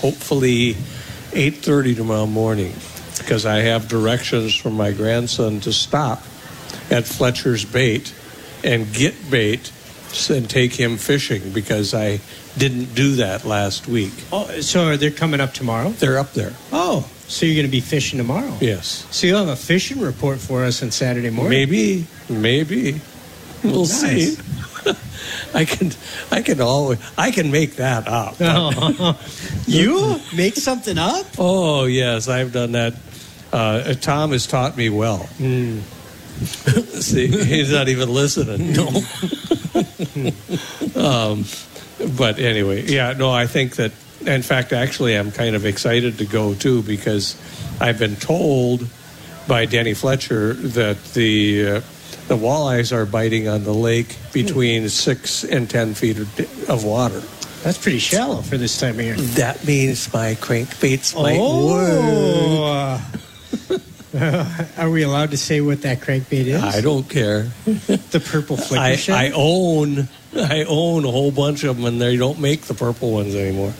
hopefully 8:30 tomorrow morning, because I have directions from my grandson to stop at Fletcher's Bait and get bait and take him fishing, because I didn't do that last week. Oh, so they're coming up tomorrow? They're up there. Oh, so you're going to be fishing tomorrow? Yes. So you'll have a fishing report for us on Saturday morning? Maybe. We'll see. I can make that up. You make something up? Oh, yes, I've done that. Tom has taught me well. See, he's not even listening. No. But anyway, yeah, no, I think that, in fact, actually, I'm kind of excited to go, too, because I've been told by Danny Fletcher that the walleyes are biting on the lake between 6 and 10 feet of water. That's pretty shallow for this time of year. That means my crankbaits might work. Are we allowed to say what that crankbait is? I don't care. The purple flicker shell? I own a whole bunch of them, and they don't make the purple ones anymore.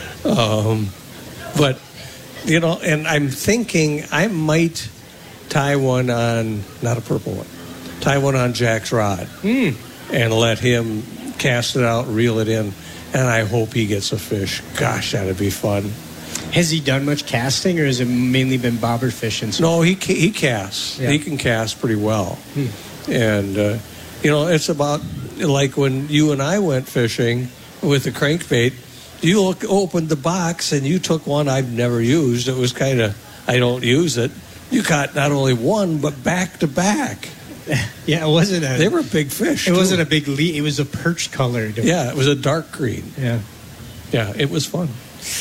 But, and I'm thinking I might tie one on, not a purple one, tie one on Jack's rod and let him cast it out, reel it in, and I hope he gets a fish. Gosh, that'd be fun. Has he done much casting, or has it mainly been bobber fishing? No, he casts. Yeah. He can cast pretty well. And, it's about like when you and I went fishing with the crankbait, you opened the box and you took one I've never used. It was kind of, I don't use it. You caught not only one, but back to back. Yeah, it wasn't They were big fish. It wasn't a big lead. It was a perch colored. Yeah, it was a dark green. Yeah. Yeah, it was fun.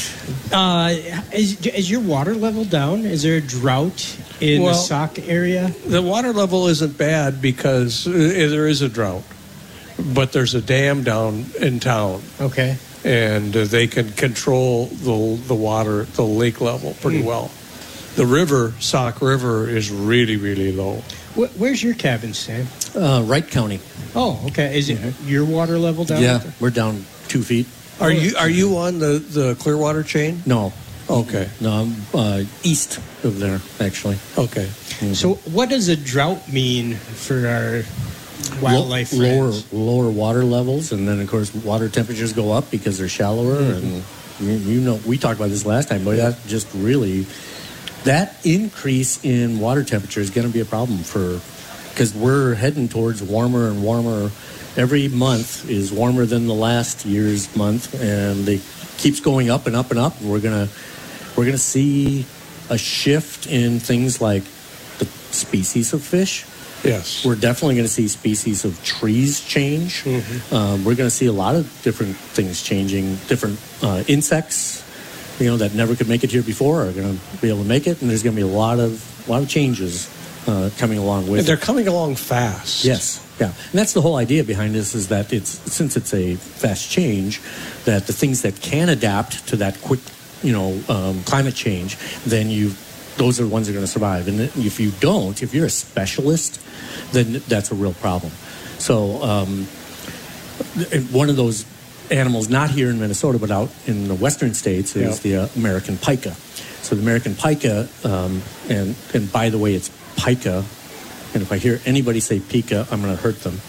Is your water level down? Is there a drought in the Sauk area? The water level isn't bad because there is a drought, but there's a dam down in town. Okay. And they can control the water, the lake level pretty well. The river, Sauk River, is really, really low. Where's your cabin, Sam? Wright County. Oh, okay. Is it your water level down? Yeah, we're down 2 feet. Are you on the Clearwater chain? No. Okay. No, I'm east of there, actually. Okay. Mm-hmm. So what does a drought mean for our wildlife friends? Lower water levels, and then, of course, water temperatures go up because they're shallower. And, we talked about this last time, but that just really... That increase in water temperature is going to be a problem because we're heading towards warmer and warmer. Every month is warmer than the last year's month, and it keeps going up and up and up. We're gonna see a shift in things like the species of fish. Yes, we're definitely going to see species of trees change. Mm-hmm. We're going to see a lot of different things changing. Different insects, that never could make it here before are going to be able to make it, and there's going to be a lot of changes coming along with. And they're coming along fast. Yes. Yeah, and that's the whole idea behind this, is that since it's a fast change, that the things that can adapt to that quick, climate change, then those are the ones that are going to survive. And if you don't, if you're a specialist, then that's a real problem. So one of those animals, not here in Minnesota, but out in the western states, is the American pika. So the American pika, and by the way, it's pika. And if I hear anybody say pika, I'm going to hurt them.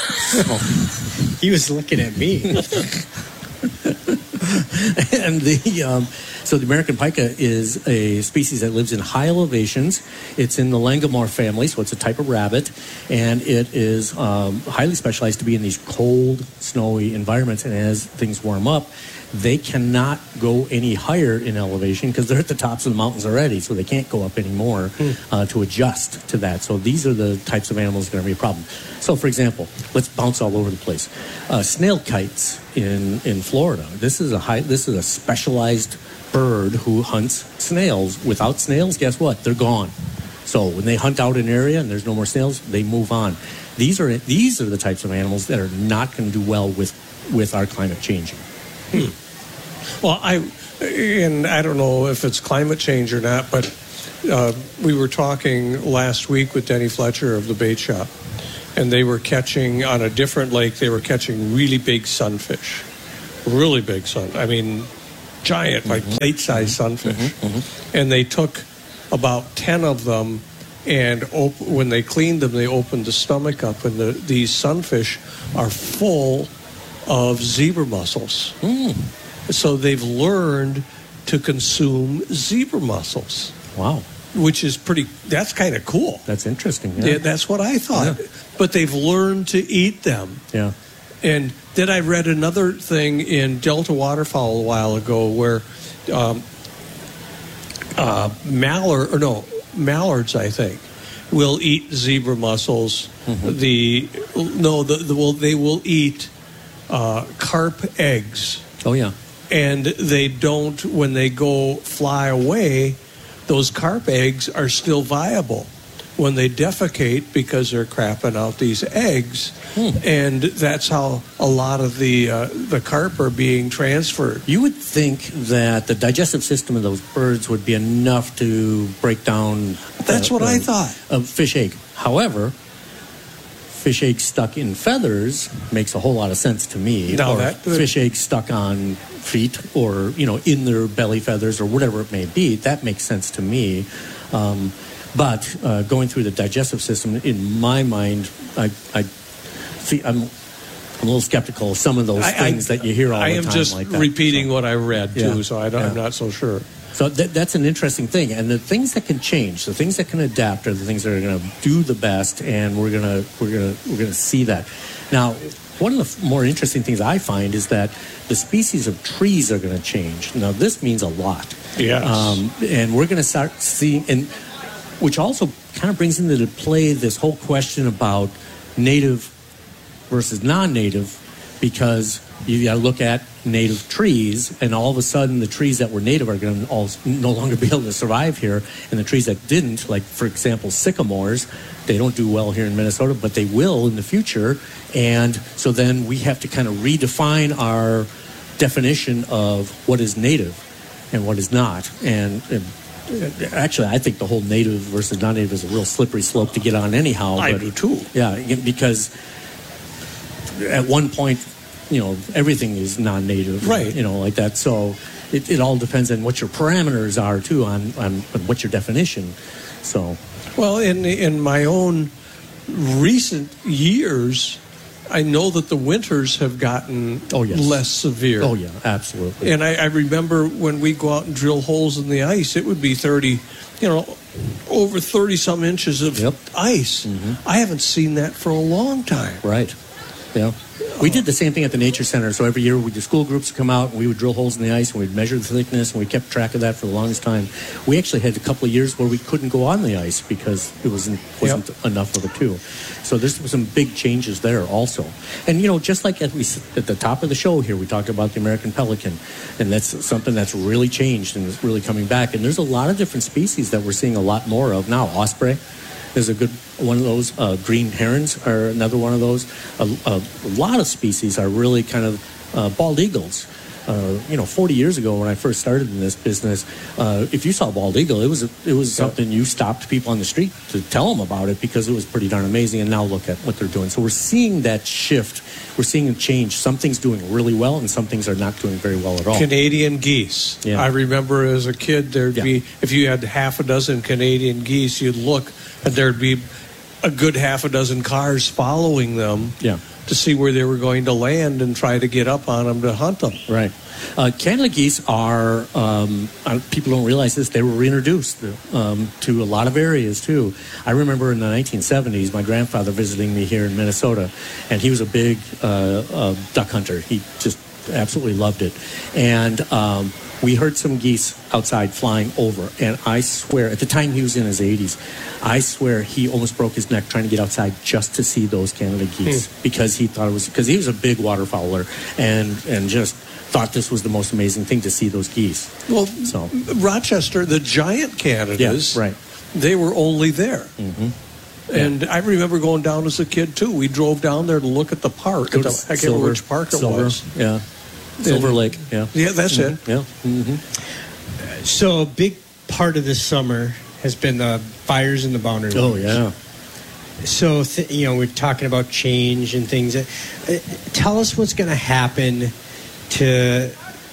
He was looking at me. And so the American pika is a species that lives in high elevations. It's in the Langomore family, so it's a type of rabbit, and it is highly specialized to be in these cold, snowy environments. And as things warm up, they cannot go any higher in elevation because they're at the tops of the mountains already, so they can't go up anymore to adjust to that. So these are the types of animals that are going to be a problem. So, for example, let's bounce all over the place. Snail kites in Florida. This is a specialized bird who hunts snails. Without snails, guess what? They're gone. So when they hunt out an area and there's no more snails, they move on. These are the types of animals that are not going to do well with our climate changing. Well, I don't know if it's climate change or not, but we were talking last week with Denny Fletcher of the Bait Shop, and they were catching on a different lake. They were catching really big sunfish, really big sun. I mean, giant, like plate-sized sunfish. And they took about 10 of them, and when they cleaned them, they opened the stomach up, and these sunfish are full of zebra mussels. So they've learned to consume zebra mussels. Wow. Which is that's kind of cool. That's interesting. Yeah, that's what I thought. Yeah. But they've learned to eat them. Yeah. And then I read another thing in Delta Waterfowl a while ago where mallards, I think, will eat zebra mussels. They will eat carp eggs. Oh, yeah. And they don't, when they go fly away, those carp eggs are still viable when they defecate because they're crapping out these eggs. And that's how a lot of the carp are being transferred. You would think that the digestive system of those birds would be enough to break down... That's what I thought. A fish egg. However, fish egg stuck in feathers makes a whole lot of sense to me. Fish egg stuck on feet or, in their belly feathers or whatever it may be, that makes sense to me. But going through the digestive system, in my mind, I'm a little skeptical of some of those things that you hear all the time. I am just like that. repeating what I read, too, so I'm not so sure. So that's an interesting thing. And the things that can change, the things that can adapt are the things that are going to do the best, and we're going to see that. Now, one of the more interesting things I find is that the species of trees are going to change. Now, this means a lot. Yes. And we're going to start seeing, and which also kind of brings into play this whole question about native versus non-native, because you got to look at native trees, and all of a sudden the trees that were native are going to no longer be able to survive here, and the trees that didn't, like for example sycamores, they don't do well here in Minnesota, but they will in the future. And so then we have to kind of redefine our definition of what is native and what is not. And actually, I think the whole native versus non-native is a real slippery slope to get on anyhow. I do too. Yeah, because at one point, everything is non-native. Right. Like that. So it all depends on what your parameters are, too, on what's your definition. So. Well, in my own recent years, I know that the winters have gotten less severe. Oh, yeah, absolutely. And I remember when we go out and drill holes in the ice, it would be over 30-some inches of ice. I haven't seen that for a long time. Right. Yeah. We did the same thing at the Nature Center. So every year the school groups would come out and we would drill holes in the ice and we'd measure the thickness, and we kept track of that for the longest time. We actually had a couple of years where we couldn't go on the ice because it wasn't enough of it too. So there's some big changes there also. And just like at the top of the show here, we talked about the American pelican, and that's something that's really changed and is really coming back. And there's a lot of different species that we're seeing a lot more of now. Osprey is a good one of those. Green herons are another one of those. A lot of species are really kind of bald eagles. 40 years ago when I first started in this business, if you saw a bald eagle, it was something you stopped people on the street to tell them about it because it was pretty darn amazing. And now look at what they're doing. So we're seeing that shift. We're seeing a change. Some things doing really well, and some things are not doing very well at all. Canadian geese. Yeah. I remember as a kid, there'd be, if you had half a dozen Canadian geese, you'd look, and there'd be a good half a dozen cars following them to see where they were going to land and try to get up on them to hunt them. Right. Canada geese are, people don't realize this, they were reintroduced to a lot of areas too. I remember in the 1970s, my grandfather visiting me here in Minnesota, and he was a big duck hunter. He just absolutely loved it. And we heard some geese outside flying over, and I swear, at the time he was in his 80s, I swear he almost broke his neck trying to get outside just to see those Canada geese because he thought because he was a big waterfowler and just thought this was the most amazing thing to see those geese. Well, Rochester, the giant Canadas, they were only there. And I remember going down as a kid too. We drove down there to look at the park. I can't remember which park it was. Yeah. Silver Lake, Yeah, that's it. Yeah. So a big part of this summer has been the fires in the Boundary Waters. Oh, yeah. So, we're talking about change and things. Tell us what's going to happen to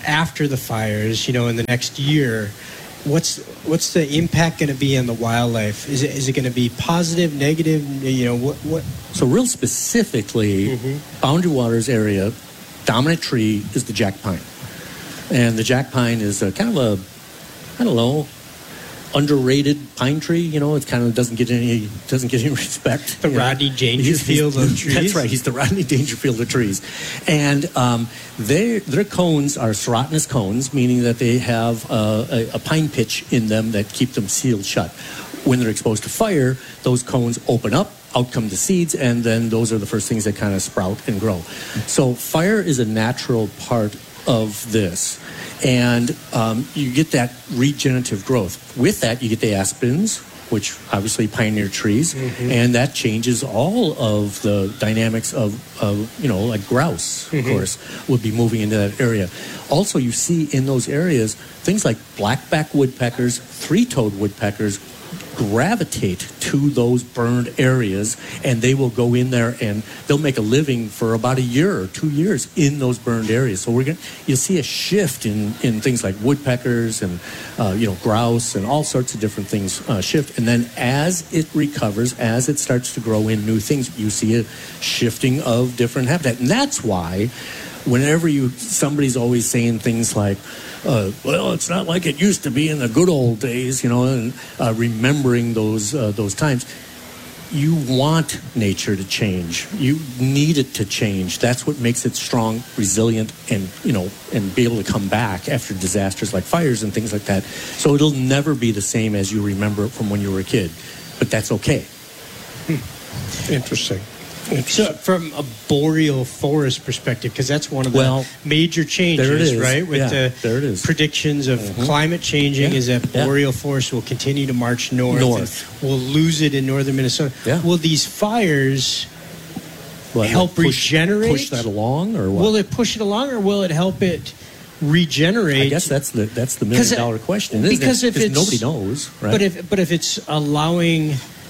after the fires, in the next year, what's the impact going to be on the wildlife? Is it going to be positive, negative? What? So real specifically, Boundary Waters area, dominant tree is the jack pine. And the jack pine is a kind of a, I don't know, underrated pine tree. It kind of doesn't get any respect. The Rodney Dangerfield of trees. That's right. He's the Rodney Dangerfield of trees. And their cones are serotinous cones, meaning that they have a pine pitch in them that keep them sealed shut. When they're exposed to fire, those cones open up, out come the seeds, and then those are the first things that kind of sprout and grow. So fire is a natural part of this. And you get that regenerative growth. With that, you get the aspens, which obviously pioneer trees, and that changes all of the dynamics of like grouse, of course, would be moving into that area. Also, you see in those areas things like blackback woodpeckers, three-toed woodpeckers gravitate to those burned areas, and they will go in there and they'll make a living for about a year or 2 years in those burned areas. So you'll see a shift in things like woodpeckers and grouse and all sorts of different things shift. And then as it recovers, as it starts to grow in new things, you see a shifting of different habitat. And that's why whenever somebody's always saying things like, well, it's not like it used to be in the good old days, and remembering those times. You want nature to change. You need it to change. That's what makes it strong, resilient, and be able to come back after disasters like fires and things like that. So it'll never be the same as you remember it from when you were a kid, but that's okay. Interesting. So from a boreal forest perspective, because that's one of the major changes, there it is. Right? With there it is. Predictions of climate changing is that boreal forest will continue to march north. We'll lose it in northern Minnesota. Yeah. Will these fires help regenerate? Push that along, or what? Will it push it along, or will it help it regenerate? I guess that's the $1 million question. Because nobody knows, right? But if it's allowing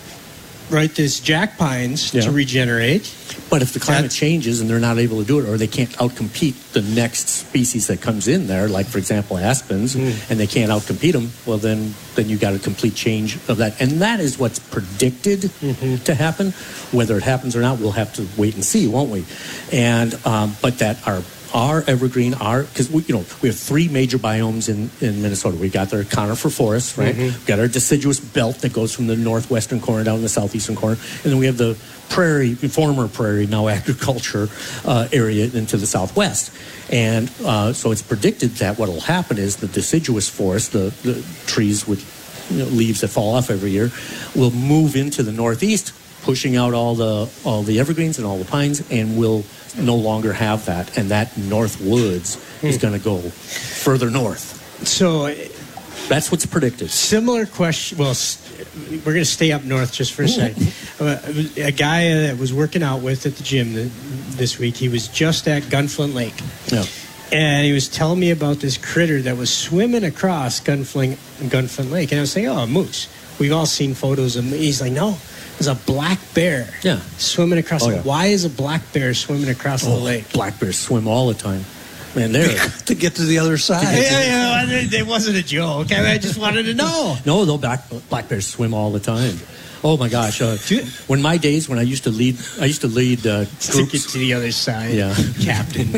this jack pines to regenerate. But if the climate changes and they're not able to do it, or they can't outcompete the next species that comes in there, like, for example, aspens, and they can't outcompete them, well, then you got a complete change of that. And that is what's predicted to happen. Whether it happens or not, we'll have to wait and see, won't we? And but that our evergreen, because we have three major biomes in Minnesota. We got our conifer forest, right? We've got our deciduous belt that goes from the northwestern corner down to the southeastern corner, and then we have the former prairie, now agriculture area into the southwest. And so it's predicted that what will happen is the deciduous forest, the trees with leaves that fall off every year, will move into the northeast, pushing out all the evergreens and all the pines, and will no longer have that, and that north woods is going to go further north. So that's what's predicted. Similar question. Well, we're going to stay up north just for a second. A guy that was working out with at the gym this week, he was just at Gunflint Lake. Yeah. And he was telling me about this critter that was swimming across Gunflint Lake. And I was saying, a moose. We've all seen photos of him. He's like, no. There's a black bear swimming across the lake. Why is a black bear swimming across the lake? Black bears swim all the time. Man, to get to the other side. It wasn't a joke. I just wanted to know. No, black bears swim all the time. Oh my gosh! When I used to lead groups to get to the other side. Yeah, Captain.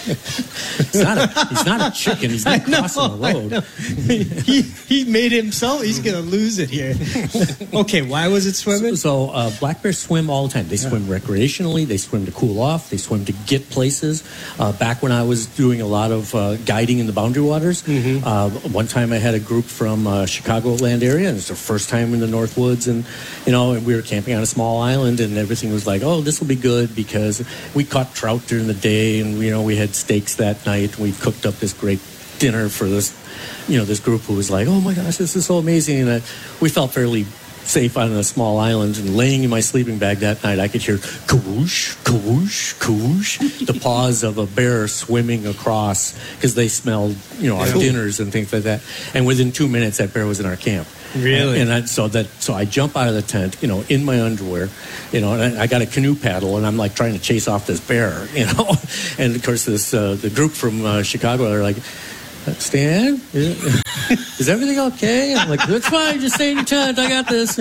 He's not a chicken. He's not crossing the road. He made himself. He's going to lose it here. Okay, why was it swimming? So black bears swim all the time. They swim recreationally. They swim to cool off. They swim to get places. Back when I was doing a lot of guiding in the Boundary Waters, one time I had a group from Chicagoland area, and it's their first time in the North Woods, and we were camping on a small island, and everything was like, oh, this will be good because we caught trout during the day, and we had steaks that night. We cooked up this great dinner for this group who was like, oh my gosh, this is so amazing. And we felt fairly safe on a small island, and laying in my sleeping bag that night, I could hear kawoosh, kawoosh, kawoosh, the paws of a bear swimming across, because they smelled, our dinners and things like that. And within 2 minutes, that bear was in our camp. Really? And so I jump out of the tent, in my underwear, and I got a canoe paddle, and I'm like trying to chase off this bear, And of course, the group from Chicago are like, Stan, is everything okay? I'm like, it's fine. Just stay in your tent. I got this.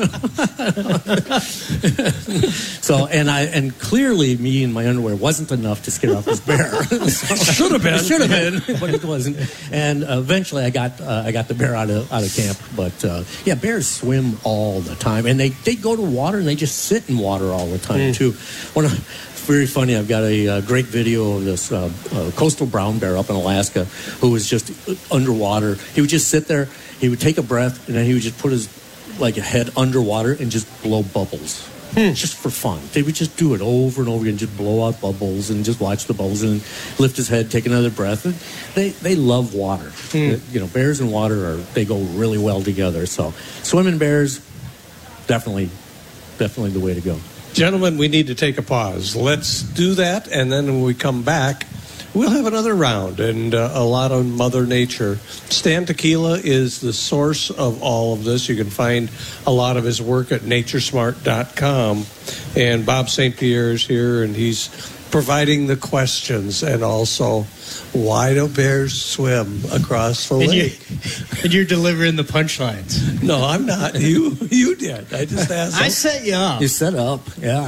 So, and clearly, me in my underwear wasn't enough to scare off this bear. Should have been, but it wasn't. And eventually, I got the bear out of camp. But yeah, bears swim all the time, and they go to water and they just sit in water all the time too. Very funny. I've got a great video of this coastal brown bear up in Alaska who was just underwater. He would just sit there. He would take a breath, and then he would just put his head underwater and just blow bubbles. Just for fun. They would just do it over and over again, just blow out bubbles and just watch the bubbles and lift his head, take another breath. And they love water. Bears and water they go really well together. So swimming bears, definitely the way to go. Gentlemen, we need to take a pause. Let's do that, and then when we come back, we'll have another round and a lot of Mother Nature. Stan Tequila is the source of all of this. You can find a lot of his work at naturesmart.com. And Bob St. Pierre is here, and he's providing the questions, and also, why do bears swim across the lake? And you're delivering the punchlines. No, I'm not. You did. I just asked. I set you up. You set up, yeah.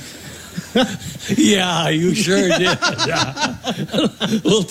Yeah, you sure did. Yeah. We'll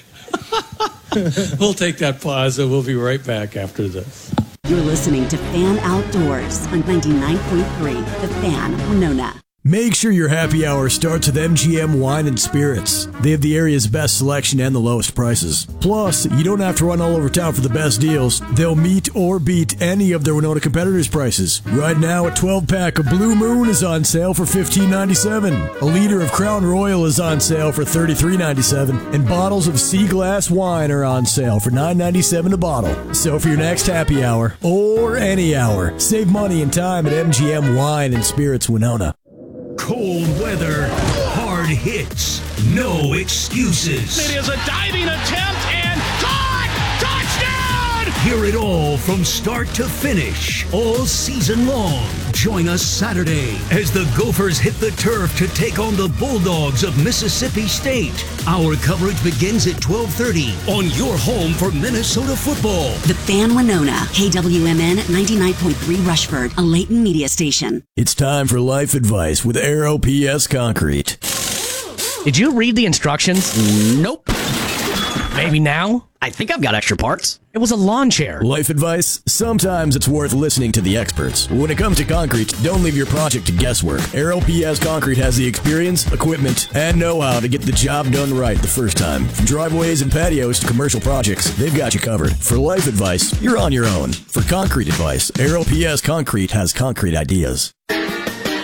take that pause, and we'll be right back after this. You're listening to Fan Outdoors on 99.3, The Fan, Winona. Make sure your happy hour starts with MGM Wine and Spirits. They have the area's best selection and the lowest prices. Plus, you don't have to run all over town for the best deals. They'll meet or beat any of their Winona competitors' prices. Right now, a 12-pack of Blue Moon is on sale for $15.97. A liter of Crown Royal is on sale for $33.97. And bottles of Sea Glass wine are on sale for $9.97 a bottle. So for your next happy hour, or any hour, save money and time at MGM Wine and Spirits Winona. Cold weather, hard hits, no excuses. It is a diving attempt and caught! Touchdown! Hear it all from start to finish, all season long. Join us Saturday as the Gophers hit the turf to take on the Bulldogs of Mississippi State. Our coverage begins at 12:30 on your home for Minnesota football. The Fan, Winona, KWMN 99.3 Rushford, a Layton media station. It's time for life advice with Aero PS Concrete. Did you read the instructions? Nope. Maybe now? I think I've got extra parts. It was a lawn chair. Life advice? Sometimes it's worth listening to the experts. When it comes to concrete, don't leave your project to guesswork. Aero PS Concrete has the experience, equipment, and know-how to get the job done right the first time. From driveways and patios to commercial projects, they've got you covered. For life advice, you're on your own. For concrete advice, Aero PS Concrete has concrete ideas.